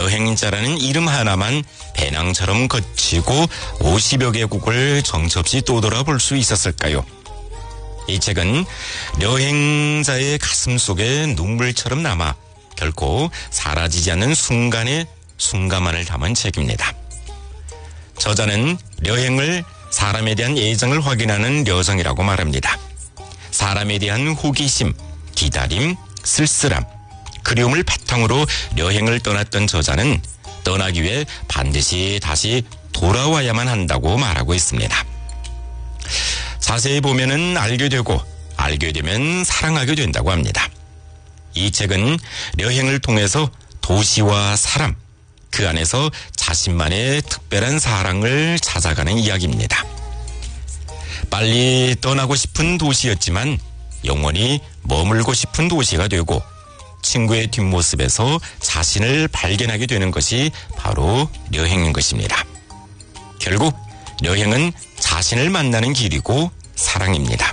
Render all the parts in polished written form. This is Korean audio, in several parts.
여행자라는 이름 하나만 배낭처럼 거치고 50여 개국을 정처없이 떠돌아볼 수 있었을까요? 이 책은 여행자의 가슴 속에 눈물처럼 남아 결코 사라지지 않는 순간의 순간만을 담은 책입니다. 저자는 여행을 사람에 대한 애정을 확인하는 여정이라고 말합니다. 사람에 대한 호기심, 기다림, 쓸쓸함, 그리움을 바탕으로 여행을 떠났던 저자는 떠나기 위해 반드시 다시 돌아와야만 한다고 말하고 있습니다. 자세히 보면은 알게 되고 알게 되면 사랑하게 된다고 합니다. 이 책은 여행을 통해서 도시와 사람, 그 안에서 자신만의 특별한 사랑을 찾아가는 이야기입니다. 빨리 떠나고 싶은 도시였지만 영원히 머물고 싶은 도시가 되고 친구의 뒷모습에서 자신을 발견하게 되는 것이 바로 여행인 것입니다. 결국 여행은 자신을 만나는 길이고 사랑입니다.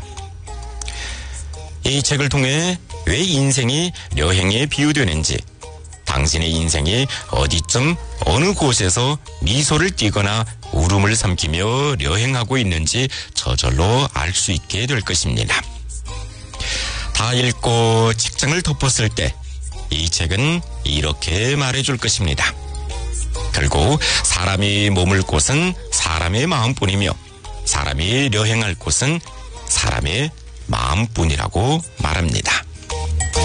이 책을 통해 왜 인생이 여행에 비유되는지, 당신의 인생이 어디쯤 어느 곳에서 미소를 띠거나 울음을 삼키며 여행하고 있는지 저절로 알 수 있게 될 것입니다. 다 읽고 책장을 덮었을 때 이 책은 이렇게 말해줄 것입니다. 결국 사람이 머물 곳은 사람의 마음뿐이며 사람이 여행할 곳은 사람의 마음뿐이라고 말합니다.